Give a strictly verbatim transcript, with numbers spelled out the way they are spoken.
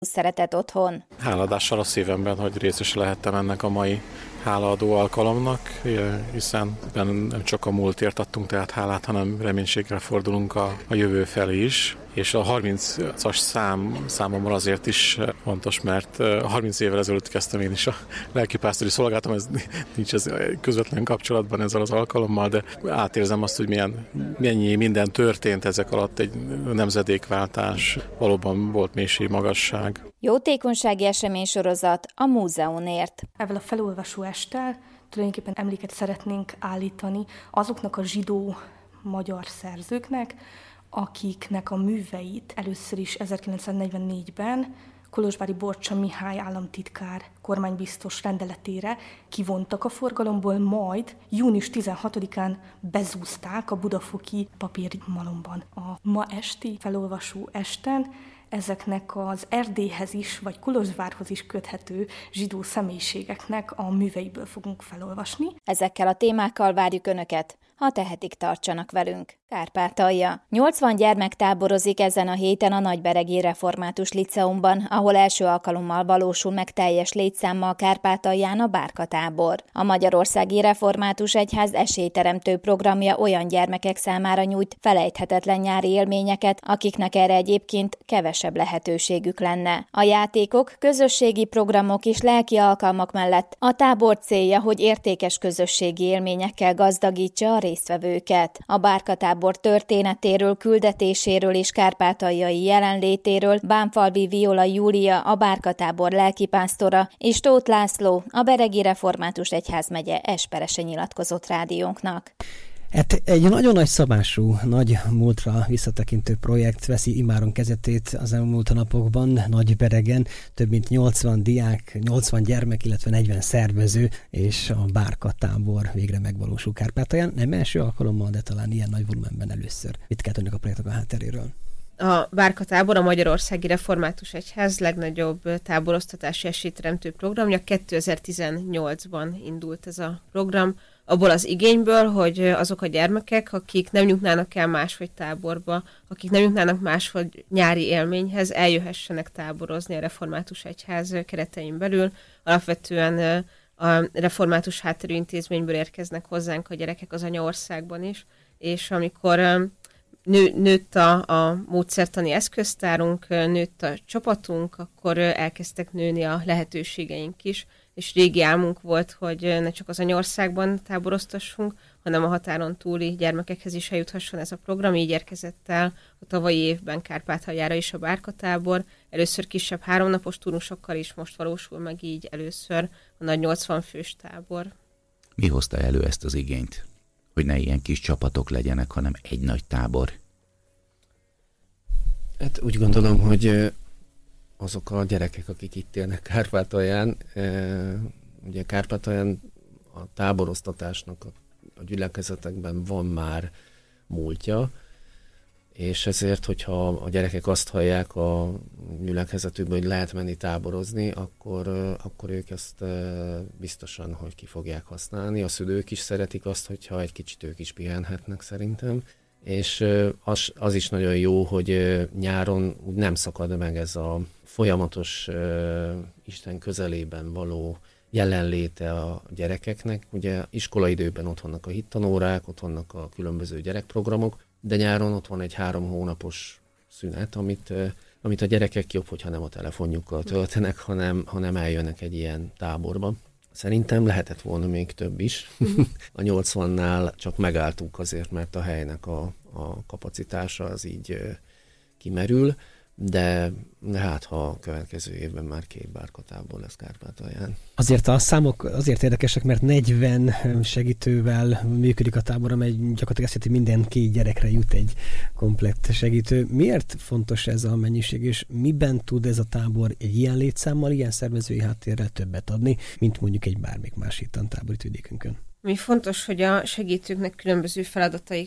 szeretet otthon. Háladással a szívemben, hogy részese lehettem ennek a mai hálaadó alkalomnak, hiszen nem csak a múltért adtunk tehát hálát, hanem reménységgel fordulunk a, a jövő felé is. És a harmincas szám számomra azért is fontos, mert harminc évvel ezelőtt kezdtem én is a lelkipásztori szolgálatom, ez nincs ez közvetlen kapcsolatban ezzel az alkalommal, de átérzem azt, hogy milyen, mennyi minden történt ezek alatt, egy nemzedékváltás, valóban volt mélység, magasság. Jótékonysági eseménysorozat a múzeumért. Ezzel a felolvasó esttel tulajdonképpen emléket szeretnénk állítani azoknak a zsidó magyar szerzőknek, akiknek a műveit először is ezerkilencszáznegyvennégyben Kolozsvári Borcsa Mihály államtitkár kormánybiztos rendeletére kivontak a forgalomból, majd június tizenhatodikán bezúzták a budafoki papírmalomban. A ma esti felolvasó esten ezeknek az Erdélyhez is, vagy Kolozsvárhoz is köthető zsidó személyiségeknek a műveiből fogunk felolvasni. Ezekkel a témákkal várjuk Önöket, ha tehetik, tartsanak velünk. Kárpátalja. nyolcvan gyermek táborozik ezen a héten a Nagyberegi Református Liceumban, ahol első alkalommal valósul meg teljes létszámmal Kárpátalján a bárkatábor. A Magyarországi Református Egyház esélyteremtő programja olyan gyermekek számára nyújt felejthetetlen nyári élményeket, akiknek erre egyébként kevesebb lehetőségük lenne. A játékok, közösségi programok és lelki alkalmak mellett a tábor célja, hogy értékes közösségi élményekkel gazdagítsa a résztvevőket. A bárkatábor történetéről, küldetéséről és kárpátaljai jelenlétéről Bánfalvi Viola Júlia, a bárkatábor lelkipásztora, és Tóth László, a Beregi Református Egyházmegye esperese nyilatkozott rádiónknak. Hát egy nagyon nagy szabású, nagy múltra visszatekintő projekt veszi immáron kezdetét az elmúlt napokban Nagyberegen. Több mint nyolcvan diák, nyolcvan gyermek, illetve negyven szervező, és a bárkatábor végre megvalósul Kárpátalján. Nem első alkalommal, de talán ilyen nagy volumenben először. Mit kell tudni a projektek a hátteréről? A bárkatábor a Magyarországi Református Egyház legnagyobb táboroztatási esélyteremtő programja. kétezer-tizennyolcban indult ez a program, abból az igényből, hogy azok a gyermekek, akik nem jutnának el máshogy táborba, akik nem jutnának máshogy nyári élményhez, eljöhessenek táborozni a Református Egyház keretein belül. Alapvetően a református hátterű intézményből érkeznek hozzánk a gyerekek az anyaországban is, és amikor nő, nőtt a, a módszertani eszköztárunk, nőtt a csapatunk, akkor elkezdtek nőni a lehetőségeink is, és régi álmunk volt, hogy ne csak az anyaországban táboroztassunk, hanem a határon túli gyermekekhez is eljuthasson ez a program. Így érkezett el a tavalyi évben Kárpátaljára is a bárkatábor. Először kisebb háromnapos turnusokkal is, most valósul meg így először a nagy nyolcvan fős tábor. Mi hozta elő ezt az igényt, hogy ne ilyen kis csapatok legyenek, hanem egy nagy tábor? Hát úgy gondolom, hogy azok a gyerekek, akik itt élnek Kárpátalján, ugye Kárpátalján a táboroztatásnak a, a gyülekezetekben van már múltja, és ezért, hogyha a gyerekek azt hallják a gyülekezetükből, hogy lehet menni táborozni, akkor, akkor ők ezt biztosan, hogy ki fogják használni. A szülők is szeretik azt, hogyha egy kicsit ők is pihenhetnek szerintem. És az, az is nagyon jó, hogy nyáron nem szakad meg ez a folyamatos Isten közelében való jelenléte a gyerekeknek. Ugye iskolaidőben ott vannak a hittanórák, ott vannak a különböző gyerekprogramok, de nyáron ott van egy három hónapos szünet, amit, amit a gyerekek jobb, hogyha nem a telefonjukkal töltenek, hanem, hanem eljönnek egy ilyen táborba. Szerintem lehetett volna még több is. A nyolcvannál csak megálltunk azért, mert a helynek a, a kapacitása az így kimerül, de, de hát ha a következő évben már két bárkatábor lesz Kárpátalján. Azért a számok azért érdekesek, mert negyven segítővel működik a tábor, amely gyakorlatilag azt jelenti, hogy minden két gyerekre jut egy komplett segítő. Miért fontos ez a mennyiség, és miben tud ez a tábor egy ilyen létszámmal, ilyen szervezői háttérrel többet adni, mint mondjuk egy bármelyik más hittan tábori vidékünkön? Mi fontos, hogy a segítőknek különböző feladataik